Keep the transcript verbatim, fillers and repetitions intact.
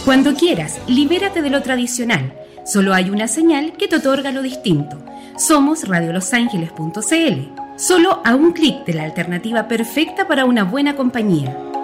Cuando quieras, libérate de lo tradicional. Solo hay una señal que te otorga lo distinto. Somos radio los ángeles punto c l. Solo a un clic de la alternativa perfecta para una buena compañía.